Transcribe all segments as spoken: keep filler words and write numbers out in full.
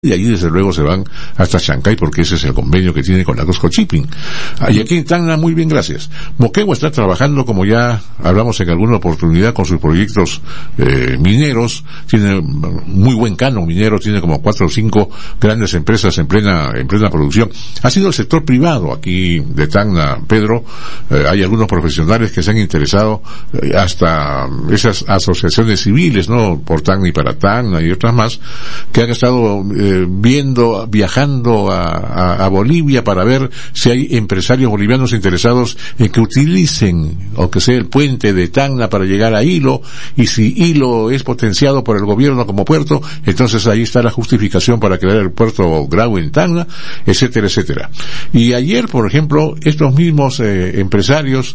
y allí desde luego se van hasta Chancay porque ese es el convenio que tiene con la Cusco Shipping. Y aquí en Tacna, muy bien, gracias. Moquegua está trabajando, como ya hablamos en alguna oportunidad, con sus proyectos eh, mineros. Tiene muy buen canon minero, tiene como cuatro o cinco grandes empresas en plena en plena producción. Ha sido el sector privado aquí de Tacna, Pedro. Eh, hay algunos profesionales que se han interesado, eh, hasta esas asociaciones civiles, ¿no? Por Tacna y para Tacna y otras más, que han estado eh, viendo, viajando a, a, a Bolivia para ver si hay empresarios bolivianos interesados en que utilicen, o que sea el puente de Tacna para llegar a Hilo, y si Hilo es potenciado por el gobierno como puerto, entonces ahí está la justificación para crear el puerto Grau en Tacna, etcétera, etcétera. Y ayer, por ejemplo, estos mismos eh, empresarios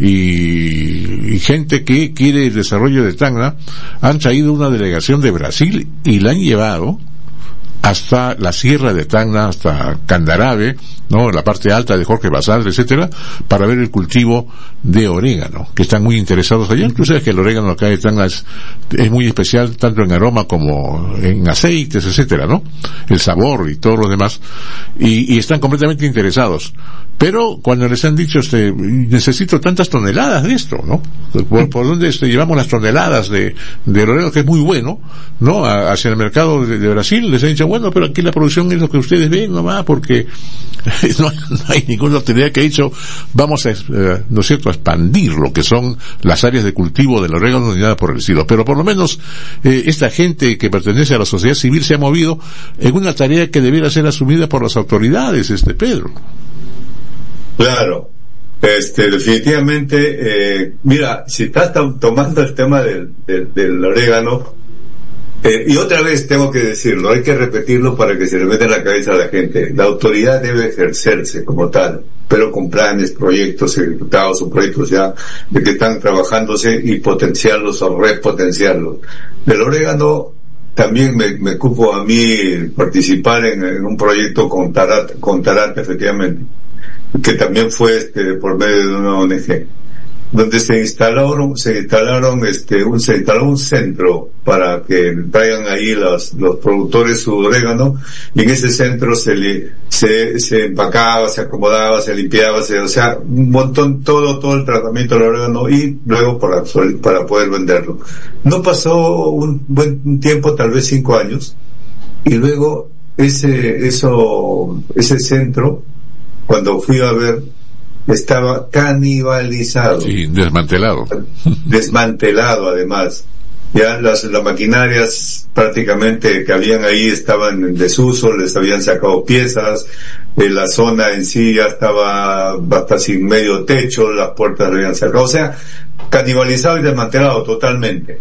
y, y gente que quiere el desarrollo de Tacna han traído una delegación de Brasil y la han llevado hasta la sierra de Tacna, hasta Candarave, ¿no? La parte alta de Jorge Basadre, etcétera, para ver el cultivo de orégano, que están muy interesados allá. Tú sabes que el orégano acá de Tacna es, es muy especial, tanto en aroma como en aceites, etcétera, ¿no? El sabor y todo lo demás. Y, y están completamente interesados. Pero cuando les han dicho, este, necesito tantas toneladas de esto, ¿no? ¿Por, por dónde este, llevamos las toneladas de, de orégano, que es muy bueno, ¿no? A, hacia el mercado de, de Brasil, les han dicho, bueno, pero aquí la producción es lo que ustedes ven nomás, porque no, no hay ninguna autoridad que ha dicho, vamos a, eh, ¿no es cierto?, a expandir lo que son las áreas de cultivo del orégano ni nada por el estilo. Pero por lo menos, eh, esta gente que pertenece a la sociedad civil se ha movido en una tarea que debiera ser asumida por las autoridades, este Pedro. Claro, este, definitivamente, eh, mira, si estás tomando el tema del, del, del orégano, eh, y otra vez tengo que decirlo, hay que repetirlo para que se le meta en la cabeza a la gente, la autoridad debe ejercerse como tal, pero con planes, proyectos ejecutados o proyectos ya de que están trabajándose y potenciarlos o repotenciarlos. Del orégano, también me, me cupo a mí participar en, en un proyecto con Tarata, con Tarata, efectivamente, que también fue este por medio de una O N G, donde se instalaron se instalaron este un se instaló un centro para que traigan ahí los los productores su orégano, y en ese centro se le se se empacaba, se acomodaba, se limpiaba, se, o sea, un montón, todo todo el tratamiento del orégano, y luego para para poder venderlo. No pasó un buen tiempo, tal vez cinco años, y luego ese eso ese centro, cuando fui a ver, estaba canibalizado. Sí, desmantelado. Desmantelado, además. Ya las, las maquinarias prácticamente que habían ahí estaban en desuso, les habían sacado piezas, eh, la zona en sí ya estaba hasta sin medio techo, las puertas le habían sacado, o sea, canibalizado y desmantelado totalmente.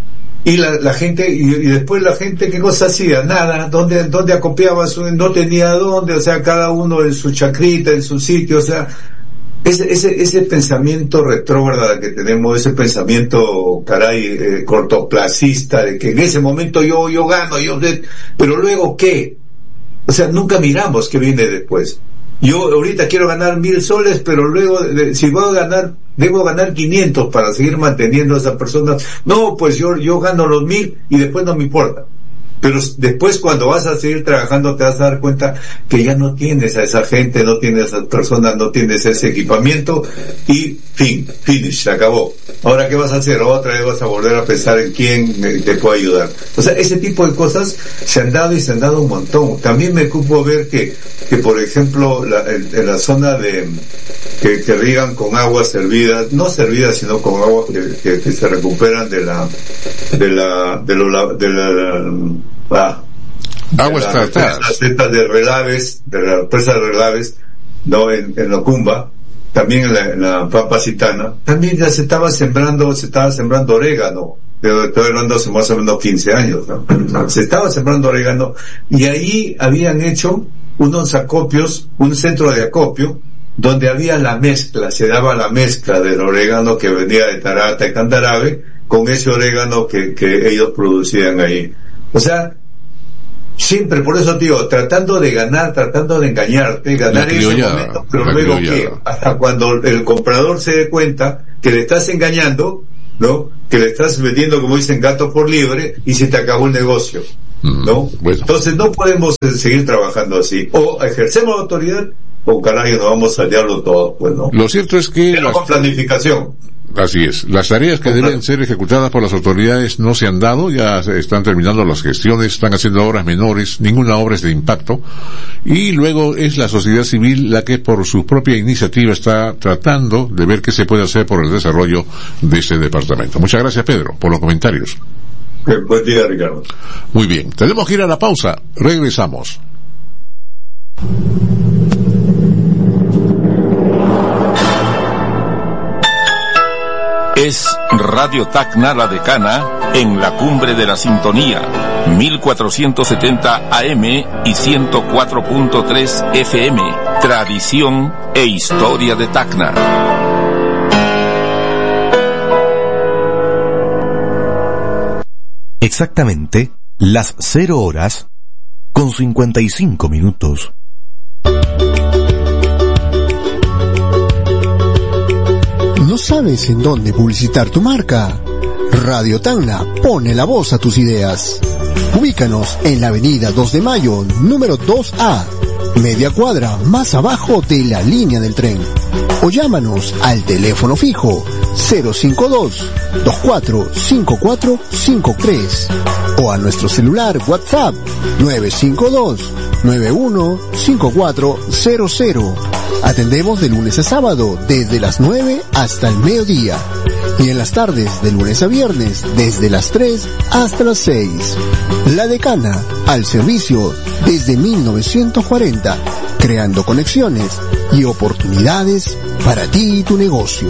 Y la, la gente, y, y después la gente, ¿qué cosa hacía? Nada, ¿dónde, dónde acopiaba su, no tenía dónde, o sea, cada uno en su chacrita, en su sitio, o sea, ese, ese, ese pensamiento retrógrado que tenemos, ese pensamiento, caray, eh, cortoplacista, de que en ese momento yo, yo gano, yo, de, pero luego, ¿qué? O sea, nunca miramos qué viene después. Yo ahorita quiero ganar mil soles, pero luego, de, si voy a ganar, debo ganar quinientos para seguir manteniendo a esa persona. No, pues yo, yo gano los mil y después no me importa. Pero después, cuando vas a seguir trabajando, te vas a dar cuenta que ya no tienes a esa gente, no tienes a esas personas, no tienes ese equipamiento, y fin, finish, se acabó. Ahora, ¿qué vas a hacer? Otra vez vas a volver a pensar en quién te puede ayudar. O sea, ese tipo de cosas se han dado y se han dado un montón. También me ocupo ver que, que por ejemplo, la, en, en la zona de, que, que riegan con aguas servidas, no servidas, sino con aguas que, que, que se recuperan de la, de la, de lo, de la, de la Ah, aguas tratadas, las represas de relaves, de la represa de relaves, no, en, en Locumba, también en la, en la Pampa Citana, también ya se estaba sembrando, se estaba sembrando orégano. Estoy hablando hace más o menos quince años, ¿no? Se estaba sembrando orégano, y ahí habían hecho unos acopios, un centro de acopio, donde había la mezcla, se daba la mezcla del orégano que venía de Tarata y Candarave, con ese orégano que, que ellos producían ahí. O sea, siempre, por eso digo, tratando de ganar, tratando de engañarte, ganar en ese momento, pero luego que, hasta cuando el comprador se dé cuenta que le estás engañando, ¿no? Que le estás vendiendo, como dicen, gato por liebre, y se te acabó el negocio. ¿no? Bueno. Entonces no podemos eh, seguir trabajando así. O ejercemos la autoridad, o caray, nos vamos al diablo todos, pues, ¿no? Lo cierto es que... Pero las... con planificación. Así es. Las tareas que deben ser ejecutadas por las autoridades no se han dado, ya se están terminando las gestiones, están haciendo obras menores, ninguna obra es de impacto, y luego es la sociedad civil la que por su propia iniciativa está tratando de ver qué se puede hacer por el desarrollo de este departamento. Muchas gracias, Pedro, por los comentarios. Buen día, Ricardo. Muy bien, tenemos que ir a la pausa, regresamos. Es Radio Tacna La Decana en la cumbre de la sintonía, mil cuatrocientos setenta A M y ciento cuatro punto tres F M, tradición e historia de Tacna. Exactamente las cero horas con cincuenta y cinco minutos. ¿No sabes en dónde publicitar tu marca? Radio Tacna pone la voz a tus ideas. Ubícanos en la avenida dos de mayo, número dos A, media cuadra más abajo de la línea del tren. O llámanos al teléfono fijo cero cinco dos, dos cuatro cinco cuatro cinco tres o a nuestro celular WhatsApp nueve cinco dos, nueve uno cinco cuatro cero cero. Atendemos de lunes a sábado desde las nueve hasta el mediodía y en las tardes de lunes a viernes desde las tres hasta las seis. La Decana, al servicio desde mil novecientos cuarenta, creando conexiones y oportunidades para ti y tu negocio.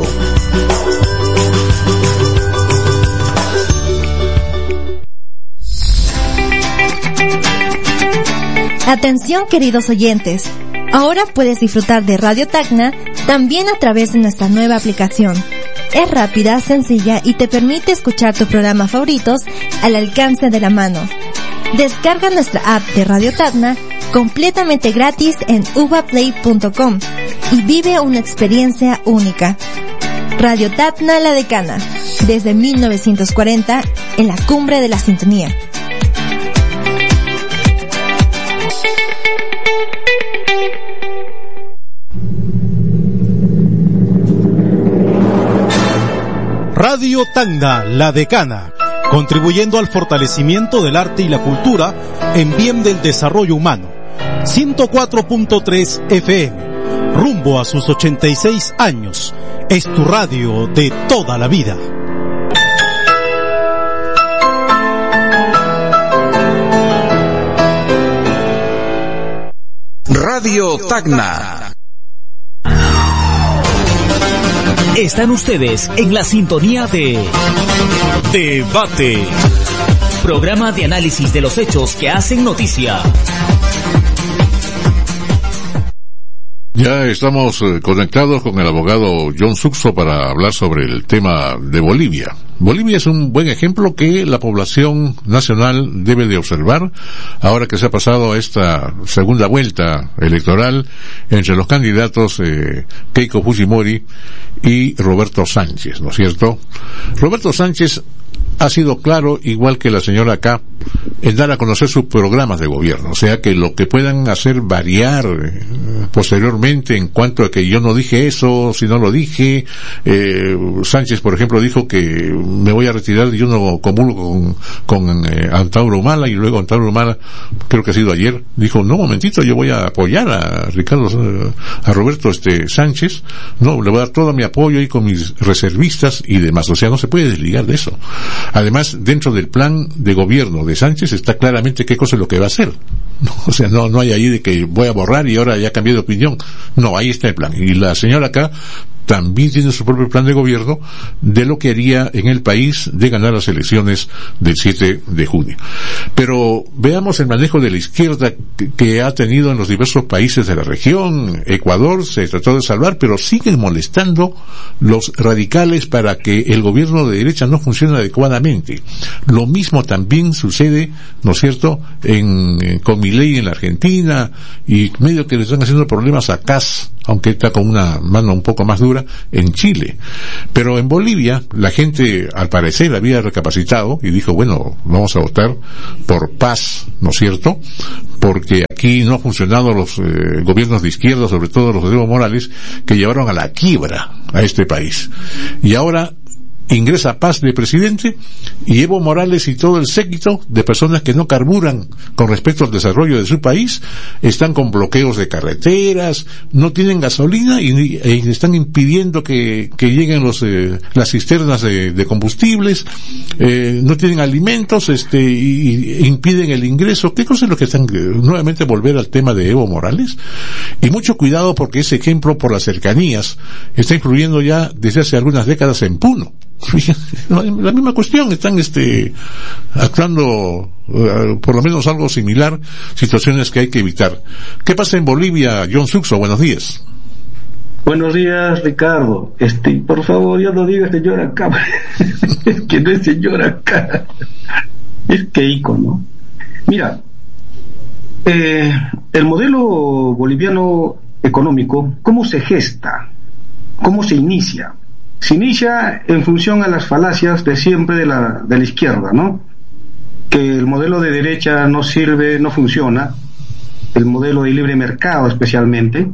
Atención, queridos oyentes. Ahora puedes disfrutar de Radio Tacna también a través de nuestra nueva aplicación. Es rápida, sencilla y te permite escuchar tus programas favoritos al alcance de la mano. Descarga nuestra app de Radio Tacna completamente gratis en uvaplay punto com y vive una experiencia única. Radio Tacna La Decana, desde mil novecientos cuarenta en la cumbre de la sintonía. Radio Tacna La Decana, contribuyendo al fortalecimiento del arte y la cultura en bien del desarrollo humano. ciento cuatro punto tres F M, rumbo a sus ochenta y seis años. Es tu radio de toda la vida. Radio Tacna. Están ustedes en la sintonía de Debate, programa de análisis de los hechos que hacen noticia. Ya estamos eh, conectados con el abogado John Suxo para hablar sobre el tema de Bolivia. Bolivia es un buen ejemplo que la población nacional debe de observar ahora que se ha pasado a esta segunda vuelta electoral entre los candidatos eh, Keiko Fujimori y Roberto Sánchez, ¿no es cierto? Roberto Sánchez ha sido claro, igual que la señora acá, en dar a conocer sus programas de gobierno, o sea que lo que puedan hacer variar eh, posteriormente en cuanto a que yo no dije eso, si no lo dije, eh, Sánchez por ejemplo dijo que me voy a retirar y yo no comulgo con, con eh, Antauro Humala, y luego Antauro Humala, creo que ha sido ayer, dijo no, momentito, yo voy a apoyar a Ricardo, a Roberto este Sánchez, no, le voy a dar todo mi apoyo ahí con mis reservistas y demás, o sea no se puede desligar de eso. Además, dentro del plan de gobierno de Sánchez está claramente qué cosa es lo que va a hacer. No, o sea, no, no hay ahí de que voy a borrar y ahora ya cambié de opinión. No, ahí está el plan. Y la señora acá también tiene su propio plan de gobierno de lo que haría en el país de ganar las elecciones del siete de junio. Pero veamos el manejo de la izquierda que, que ha tenido en los diversos países de la región. Ecuador se trató de salvar, pero siguen molestando los radicales para que el gobierno de derecha no funcione adecuadamente. Lo mismo también sucede, ¿no es cierto?, en, en con Milei en la Argentina, y medio que le están haciendo problemas a Kass aunque está con una mano un poco más dura, en Chile. Pero en Bolivia, la gente, al parecer, había recapacitado y dijo, bueno, vamos a votar por paz, ¿no es cierto? Porque aquí no han funcionado los eh, gobiernos de izquierda, sobre todo los de Evo Morales, que llevaron a la quiebra a este país. Y ahora ingresa Paz de presidente y Evo Morales y todo el séquito de personas que no carburan con respecto al desarrollo de su país están con bloqueos de carreteras, no tienen gasolina y, y están impidiendo que, que lleguen los eh, las cisternas de, de combustibles, eh, no tienen alimentos, este y, y impiden el ingreso. ¿Qué cosa es lo que están? Nuevamente volver al tema de Evo Morales, y mucho cuidado porque ese ejemplo, por las cercanías, está influyendo ya desde hace algunas décadas en Puno. La misma cuestión, están este actuando uh, por lo menos algo similar, situaciones que hay que evitar. ¿Qué pasa en Bolivia, John Suxo? Buenos días. Buenos días, Ricardo. Este, por favor, ya no digas señor acá. Es que no es señor acá. Es Keiko, ¿no? Mira, eh, el modelo boliviano económico, ¿cómo se gesta? ¿Cómo se inicia? Se inicia en función a las falacias de siempre de la, de la izquierda, ¿no? Que el modelo de derecha no sirve, no funciona, el modelo de libre mercado especialmente,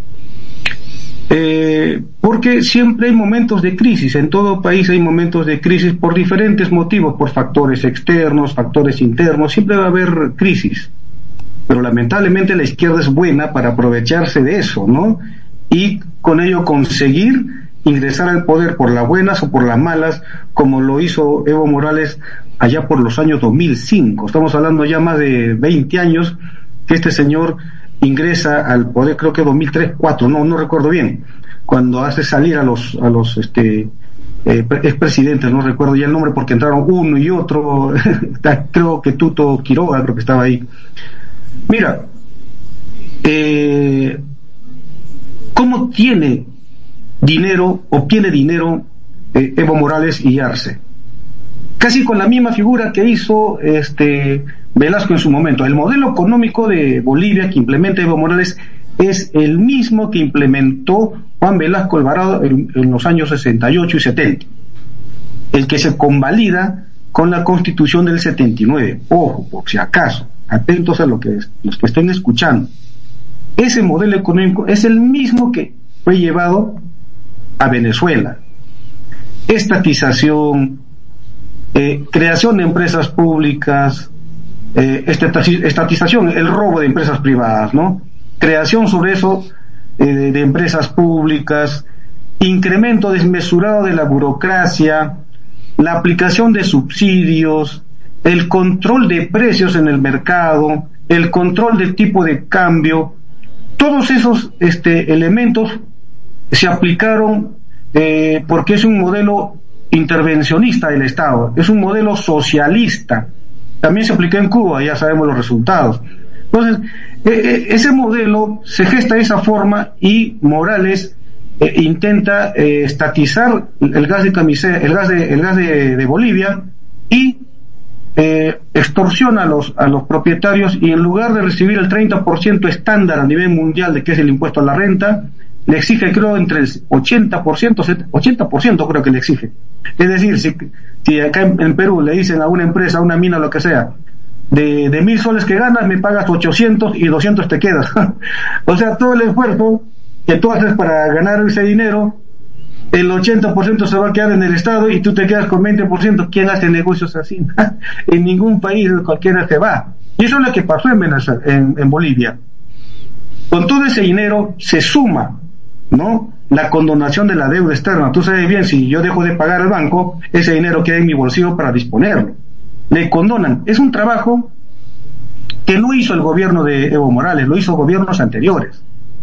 eh, porque siempre hay momentos de crisis, en todo país hay momentos de crisis por diferentes motivos, por factores externos, factores internos, siempre va a haber crisis, pero lamentablemente la izquierda es buena para aprovecharse de eso, ¿no? Y con ello conseguir ingresar al poder por las buenas o por las malas, como lo hizo Evo Morales allá por los años dos mil cinco. Estamos hablando ya más de veinte años que este señor ingresa al poder, creo que dos mil tres, cuatro, no, no recuerdo bien, cuando hace salir a los, a los, este, eh, expresidentes, no recuerdo ya el nombre porque entraron uno y otro, creo que Tuto Quiroga, creo que estaba ahí. Mira, eh, ¿cómo tiene dinero, obtiene dinero eh, Evo Morales y Arce? Casi con la misma figura que hizo este Velasco en su momento. El modelo económico de Bolivia que implementa Evo Morales es el mismo que implementó Juan Velasco Alvarado en, en los años sesenta y ocho y setenta, el que se convalida con la Constitución del setenta y nueve. Ojo, por si acaso, atentos a lo que es, los que estén escuchando. Ese modelo económico es el mismo que fue llevado a Venezuela. Estatización, eh, creación de empresas públicas, eh, estatización, el robo de empresas privadas, ¿no? Creación sobre eso eh, de, de empresas públicas, incremento desmesurado de la burocracia, la aplicación de subsidios, el control de precios en el mercado, el control del tipo de cambio. Todos esos este, elementos se aplicaron eh, porque es un modelo intervencionista del Estado, es un modelo socialista. También se aplicó en Cuba, ya sabemos los resultados. Entonces, eh, ese modelo se gesta de esa forma y Morales eh, intenta eh, estatizar el gas de camisea, el gas de, el gas de, de Bolivia y eh, extorsiona a los, a los propietarios, y en lugar de recibir el treinta por ciento estándar a nivel mundial de que es el impuesto a la renta, le exige, creo, entre el ochenta por ciento, ochenta por ciento creo que le exige. Es decir, si, si acá en, en Perú le dicen a una empresa, a una mina, lo que sea, de, de mil soles que ganas, me pagas ochocientos y doscientos te quedas. O sea, todo el esfuerzo que tú haces para ganar ese dinero, el ochenta por ciento se va a quedar en el Estado y tú te quedas con veinte por ciento. ¿Quién hace negocios así? En ningún país cualquiera se va. Y eso es lo que pasó en Venezuela, en, en Bolivia. Con todo ese dinero se suma, ¿no?, la condonación de la deuda externa. Tú sabes bien, si yo dejo de pagar al banco, ese dinero queda en mi bolsillo para disponerlo. Le condonan. Es un trabajo que no hizo el gobierno de Evo Morales, lo hizo gobiernos anteriores.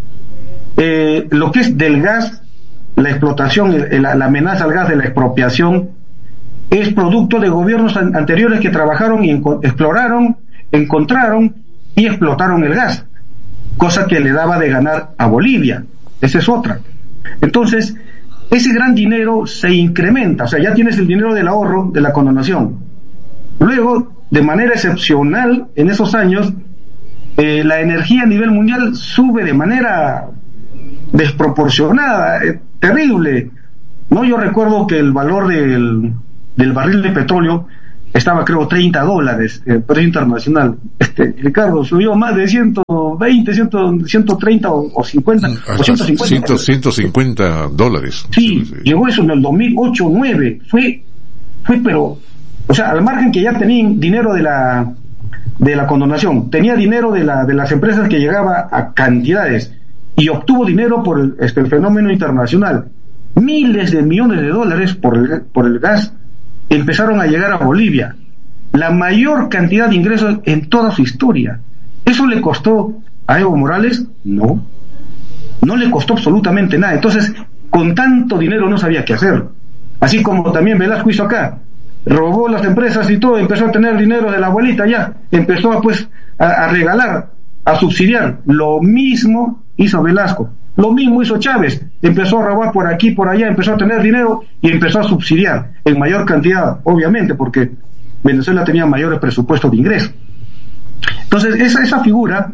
Eh, lo que es del gas, la explotación, la, la amenaza al gas de la expropiación, es producto de gobiernos an- anteriores que trabajaron y enco- exploraron, encontraron y explotaron el gas, cosa que le daba de ganar a Bolivia. Esa es otra. Entonces, ese gran dinero se incrementa, o sea, ya tienes el dinero del ahorro, de la condonación. Luego, de manera excepcional, en esos años, eh, la energía a nivel mundial sube de manera desproporcionada, eh, terrible. No, yo recuerdo que el valor del, del barril de petróleo estaba, creo, treinta dólares, el precio internacional. Este, Ricardo, subió más de ciento veinte, ciento treinta o, o cincuenta, o ciento cincuenta. ciento cincuenta dólares. Sí, sí, llegó eso en el dos mil ocho, nueve, fue, fue, pero, o sea, al margen que ya tenían dinero de la, de la condonación, tenía dinero de la, de las empresas que llegaba a cantidades, y obtuvo dinero por el, este, el fenómeno internacional. Miles de millones de dólares por el, por el gas empezaron a llegar a Bolivia, la mayor cantidad de ingresos en toda su historia. ¿Eso le costó a Evo Morales? No, no le costó absolutamente nada. Entonces, con tanto dinero no sabía qué hacer. Así como también Velasco hizo acá, robó las empresas y todo, empezó a tener dinero de la abuelita, ya empezó a, pues a, a regalar, a subsidiar. Lo mismo hizo Velasco, lo mismo hizo Chávez, empezó a robar por aquí, por allá, empezó a tener dinero y empezó a subsidiar en mayor cantidad, obviamente, porque Venezuela tenía mayores presupuestos de ingreso. Entonces, esa, esa figura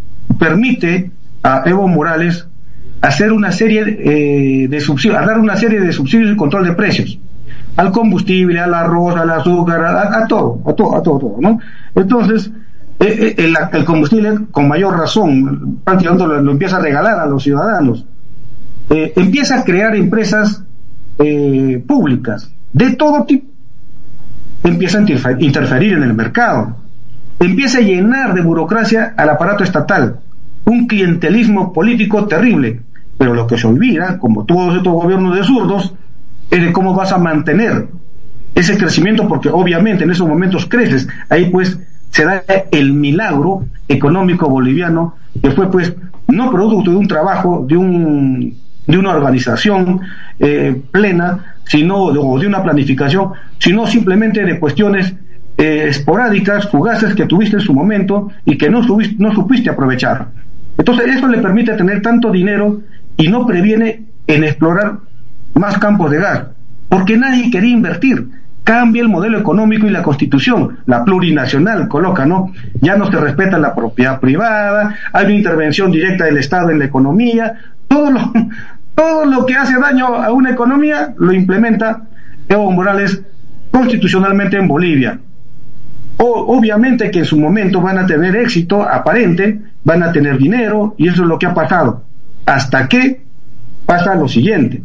permite a Evo Morales hacer una serie eh, de subsidios, a dar una serie de subsidios y control de precios al combustible, al arroz, al azúcar, a, a todo, a todo, a todo, todo, ¿no? Entonces, eh, el, el combustible, con mayor razón, prácticamente lo, lo empieza a regalar a los ciudadanos. Eh, empieza a crear empresas eh, públicas de todo tipo, empieza a interferir en el mercado, empieza a llenar de burocracia al aparato estatal, un clientelismo político terrible. Pero lo que se olvida, como todos estos gobiernos de zurdos, es de cómo vas a mantener ese crecimiento, porque obviamente en esos momentos creces. Ahí pues se da el milagro económico boliviano, que fue pues no producto de un trabajo, de un de una organización eh, plena, sino de, o de una planificación, sino simplemente de cuestiones eh, esporádicas, fugaces que tuviste en su momento y que no, subiste, no supiste aprovechar. Entonces eso le permite tener tanto dinero y no previene en explorar más campos de gas, porque nadie quería invertir. Cambia el modelo económico y la constitución, la plurinacional coloca, ¿no? Ya no se respeta la propiedad privada, hay una intervención directa del Estado en la economía, todo lo, todo lo que hace daño a una economía lo implementa Evo Morales constitucionalmente en Bolivia. O, obviamente que en su momento van a tener éxito aparente, van a tener dinero, y eso es lo que ha pasado. Hasta que pasa lo siguiente.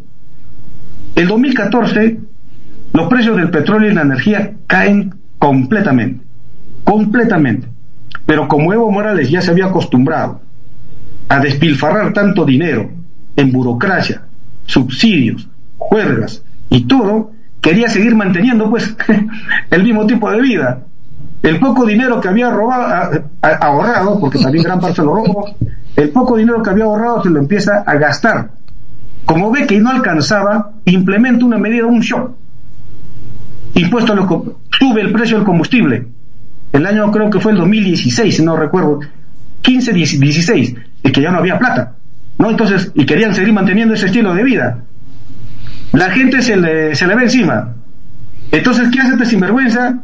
El dos mil catorce, los precios del petróleo y la energía caen completamente, completamente. Pero como Evo Morales ya se había acostumbrado a despilfarrar tanto dinero en burocracia, subsidios, juergas y todo, quería seguir manteniendo pues el mismo tipo de vida. El poco dinero que había robado, a, a, ahorrado, porque también gran parte se lo robó, el poco dinero que había ahorrado se lo empieza a gastar. Como ve que no alcanzaba, implementa una medida, un shock. Impuesto a los, sube el precio del combustible. El año creo que fue el dos mil dieciséis, si no recuerdo, quince, dieciséis, y que ya no había plata, ¿no? Entonces, y querían seguir manteniendo ese estilo de vida. La gente se le, se le ve encima. Entonces, ¿qué hace este sinvergüenza?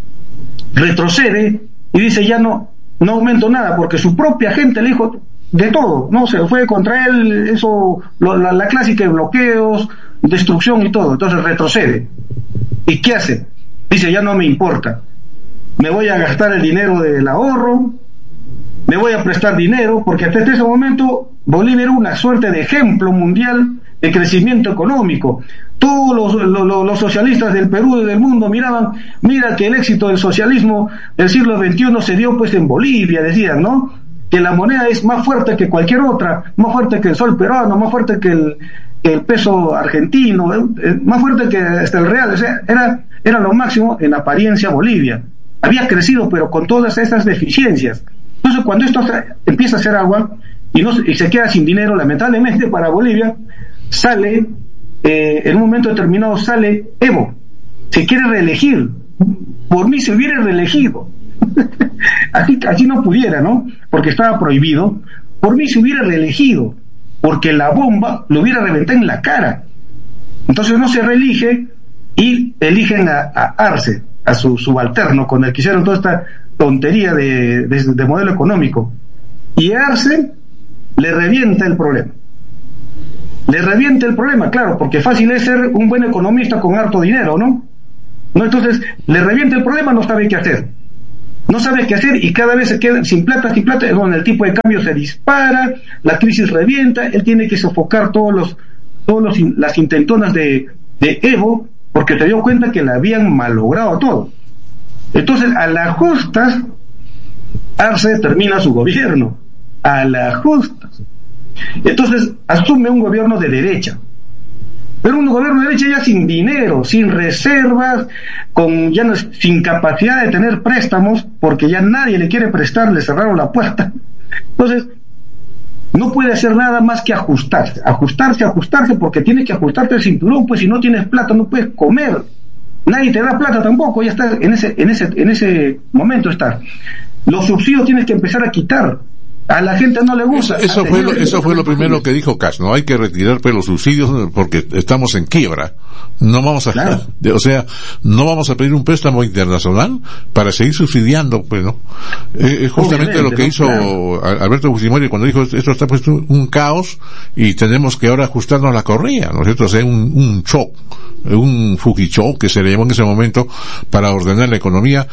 Retrocede y dice, ya no, no aumento nada, porque su propia gente le dijo de todo, ¿no? Se fue contra él, eso, lo, la, la clásica de bloqueos, destrucción y todo. Entonces retrocede. ¿Y qué hace? Dice, ya no me importa, me voy a gastar el dinero del ahorro, me voy a prestar dinero, porque hasta ese momento Bolivia era una suerte de ejemplo mundial de crecimiento económico. Todos los, los, los socialistas del Perú y del mundo miraban, mira que el éxito del socialismo del siglo veintiuno se dio pues en Bolivia, decían, ¿no? Que la moneda es más fuerte que cualquier otra, más fuerte que el sol peruano, más fuerte que el, que el peso argentino, más fuerte que hasta el real. O sea, era, era lo máximo en apariencia Bolivia. Había crecido, pero con todas esas deficiencias. Entonces, cuando esto empieza a hacer agua y, no, y se queda sin dinero, lamentablemente para Bolivia, sale, eh, en un momento determinado sale Evo, se quiere reelegir. Por mí se hubiera reelegido. Así, así no pudiera, ¿no? Porque estaba prohibido. Por mí se hubiera reelegido, porque la bomba lo hubiera reventado en la cara. Entonces no se reelige y eligen a, a Arce, a su subalterno, con el que hicieron toda esta tontería de, de, de modelo económico. Y Arce le revienta el problema. le reviente el problema, claro, porque fácil es ser un buen economista con harto dinero, ¿no? No, entonces le reviente el problema, no sabe qué hacer. No sabe qué hacer y cada vez se queda sin plata, sin plata, donde el tipo de cambio se dispara, la crisis revienta, él tiene que sofocar todos los, todos los, las intentonas de, de Evo, porque se dio cuenta que le habían malogrado todo. Entonces, a las justas, Arce termina su gobierno, a las justas. Entonces, asume un gobierno de derecha, pero un gobierno de derecha ya sin dinero, sin reservas, con ya no, sin capacidad de tener préstamos, porque ya nadie le quiere prestar, le cerraron la puerta. Entonces, no puede hacer nada más que ajustarse, ajustarse, ajustarse, porque tiene que ajustarte el cinturón, pues si no tienes plata no puedes comer, nadie te da plata tampoco, ya está en ese, en ese, en ese momento está. Los subsidios tienes que empezar a quitar. A la gente no le gusta. Eso, eso fue lo, eso fue lo primero que dijo Kass, ¿no? Hay que retirar pues, los subsidios porque estamos en quiebra. No vamos a, claro. o sea, no vamos a pedir un préstamo internacional para seguir subsidiando, pues, ¿no? Es eh, justamente lo que hizo claro. Alberto Fujimori cuando dijo esto está puesto un caos y tenemos que ahora ajustarnos la correa, ¿no es cierto? O sea, un, un shock, un Fujichó que se le llamó en ese momento para ordenar la economía.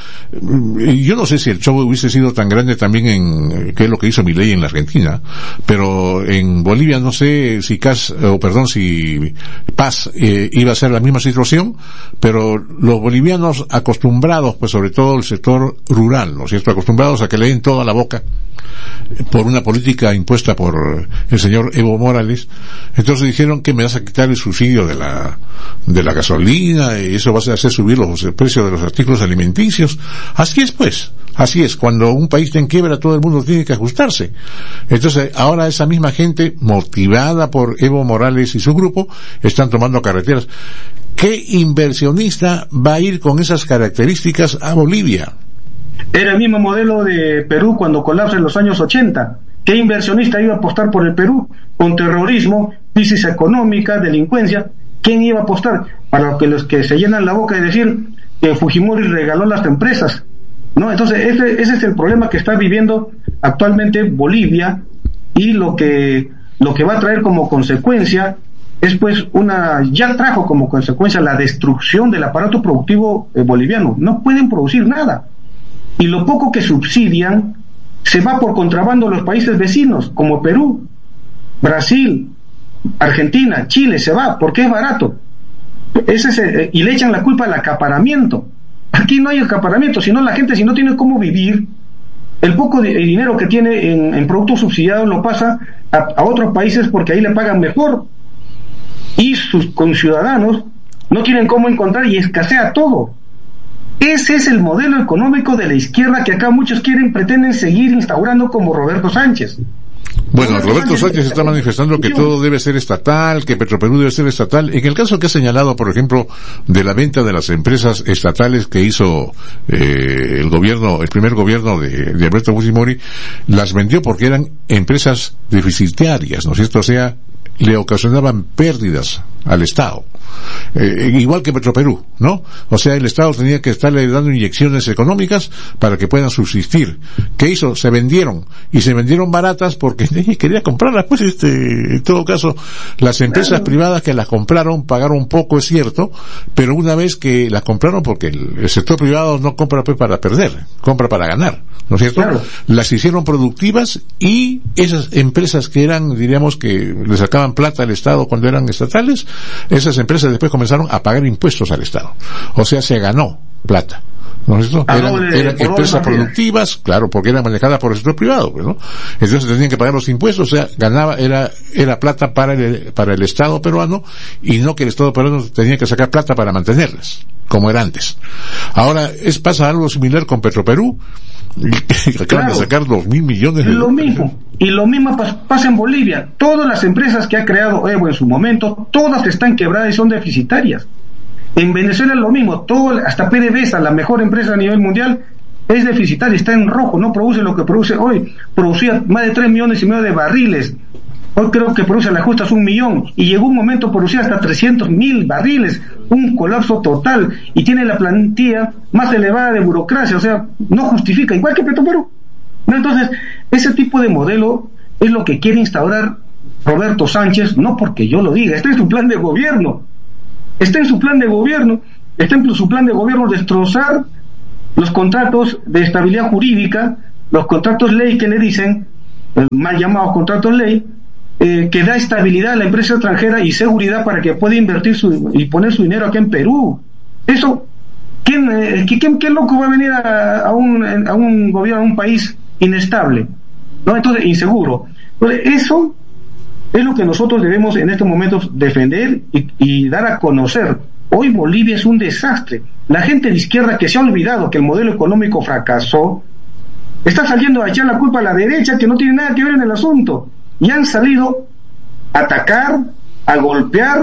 Yo no sé si el show hubiese sido tan grande también en, que es lo que hizo Milei en la Argentina, pero en Bolivia no sé si Kass, o perdón, si Paz eh, iba a ser la misma situación, pero los bolivianos acostumbrados, pues sobre todo el sector rural, ¿no es cierto?, acostumbrados a que le den toda la boca por una política impuesta por el señor Evo Morales, entonces dijeron que me vas a quitar el subsidio de la de la gasolina y eso va a hacer subir los precios de los artículos alimenticios. Así es, pues, así es, cuando un país está en quiebra todo el mundo tiene que ajustarse. Entonces ahora esa misma gente motivada por Evo Morales y su grupo están tomando carreteras. ¿Qué inversionista va a ir con esas características a Bolivia? Era el mismo modelo de Perú cuando colapsa en los años ochenta. ¿Qué inversionista iba a apostar por el Perú? Con terrorismo, crisis económica, delincuencia. ¿Quién iba a apostar? Para que los que se llenan la boca de decir que Fujimori regaló las empresas, ¿no? Entonces ese, ese es el problema que está viviendo actualmente Bolivia, y lo que lo que va a traer como consecuencia es pues una, ya trajo como consecuencia la destrucción del aparato productivo eh, boliviano. No pueden producir nada. Y lo poco que subsidian se va por contrabando a los países vecinos, como Perú, Brasil, Argentina, Chile, se va, porque es barato. Ese es el, y le echan la culpa al acaparamiento. Aquí no hay acaparamiento, sino la gente, si no tiene cómo vivir, el poco de, el dinero que tiene en, en productos subsidiados lo pasa a, a otros países porque ahí le pagan mejor. Y sus conciudadanos no tienen cómo encontrar y escasea todo. Ese es el modelo económico de la izquierda que acá muchos quieren, pretenden seguir instaurando, como Roberto Sánchez. Bueno, Roberto Sánchez está manifestando que todo debe ser estatal, que Petroperú debe ser estatal. En el caso que ha señalado, por ejemplo, de la venta de las empresas estatales que hizo eh, el gobierno, el primer gobierno de, de Alberto Fujimori, las vendió porque eran empresas deficitarias, ¿no es cierto? O sea, le ocasionaban pérdidas al Estado. Eh, igual que Petroperú, ¿no? O sea, el Estado tenía que estarle dando inyecciones económicas para que puedan subsistir. ¿Qué hizo? Se vendieron, y se vendieron baratas porque nadie quería comprarlas, pues, este, en todo caso, las empresas claro. privadas que las compraron pagaron poco, es cierto, pero una vez que las compraron, porque el, el sector privado no compra pues para perder, compra para ganar, ¿no es cierto? Claro. Las hicieron productivas, y esas empresas que eran, diríamos que le sacaban plata al Estado cuando eran estatales, esas empresas después comenzaron a pagar impuestos al Estado. O sea, se ganó plata, ¿no es cierto? Eran, eran empresas productivas, claro, porque eran manejadas por el sector privado, ¿no? Entonces tenían que pagar los impuestos, o sea, ganaba, era, era plata para el, para el Estado peruano, y no que el Estado peruano tenía que sacar plata para mantenerlas, como era antes. Ahora, es, pasa algo similar con Petroperú, acaban claro. de sacar dos mil millones de lo mismo, y lo mismo pasa en Bolivia. Todas las empresas que ha creado Evo en su momento, todas están quebradas y son deficitarias. En Venezuela es lo mismo, todo, hasta PDVSA, la mejor empresa a nivel mundial, es deficitaria, está en rojo, no produce lo que produce hoy. Producía más de tres millones y medio de barriles, hoy creo que produce a las justas un millón, y llegó un momento producía hasta trescientos mil barriles, un colapso total, y tiene la plantilla más elevada de burocracia, o sea, no justifica, igual que Petroperú. ¿No? Entonces, ese tipo de modelo es lo que quiere instaurar Roberto Sánchez, no porque yo lo diga, está en su plan de gobierno, está en su plan de gobierno, está en su plan de gobierno destrozar los contratos de estabilidad jurídica, los contratos ley que le dicen, mal llamados contratos ley, eh, que da estabilidad a la empresa extranjera y seguridad para que pueda invertir su, y poner su dinero aquí en Perú. Eso, ¿quién, eh, ¿quién, qué loco va a venir a, a, un, a un gobierno, a un país inestable, ¿no? Entonces, inseguro. Entonces, eso es lo que nosotros debemos en estos momentos defender y, y dar a conocer. Hoy Bolivia es un desastre. La gente de izquierda que se ha olvidado que el modelo económico fracasó, está saliendo a echar la culpa a la derecha, que no tiene nada que ver en el asunto. Y han salido a atacar, a golpear,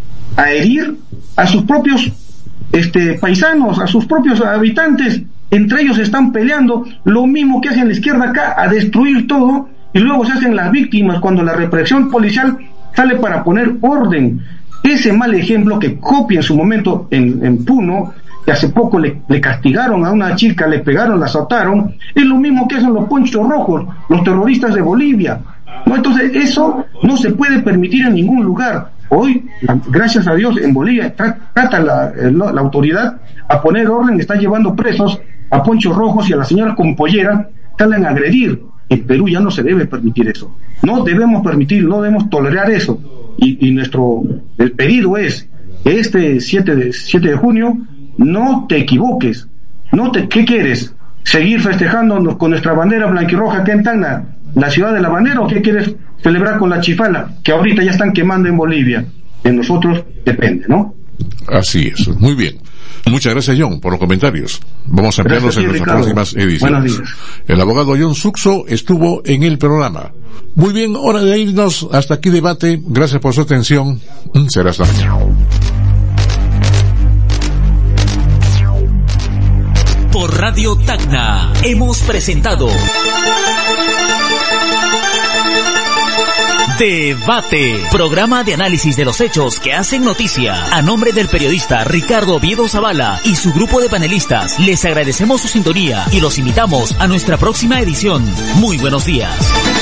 a herir a sus propios este, paisanos, a sus propios habitantes. Entre ellos están peleando, lo mismo que hacen la izquierda acá, a destruir todo, y luego se hacen las víctimas cuando la represión policial sale para poner orden. Ese mal ejemplo que copia en su momento en, en Puno, que hace poco le, le castigaron a una chica, le pegaron, la azotaron, es lo mismo que hacen los ponchos rojos, los terroristas de Bolivia, ¿no? Entonces eso no se puede permitir en ningún lugar. Hoy, gracias a Dios, en Bolivia trata la, la, la autoridad a poner orden, está llevando presos a ponchos rojos y a la señora con pollera, salen a agredir. En Perú ya no se debe permitir eso, no debemos permitir, no debemos tolerar eso, y, y nuestro el pedido es que este siete de junio no te equivoques, no te, ¿qué quieres? ¿Seguir festejando con nuestra bandera blanquirroja acá en Tacna, la ciudad de la bandera, o qué quieres celebrar con la chifala, que ahorita ya están quemando en Bolivia? De nosotros depende, ¿no? Así es, muy bien. Muchas gracias, John, por los comentarios. Vamos a ampliarlos en nuestras próximas ediciones. Buenos días. El abogado John Suxo estuvo en el programa. Muy bien, hora de irnos. Hasta aquí debate. Gracias por su atención. Será hasta mañana. Por Radio Tacna hemos presentado Debate, programa de análisis de los hechos que hacen noticia. A nombre del periodista Ricardo Oviedo Zavala y su grupo de panelistas, les agradecemos su sintonía y los invitamos a nuestra próxima edición. Muy buenos días.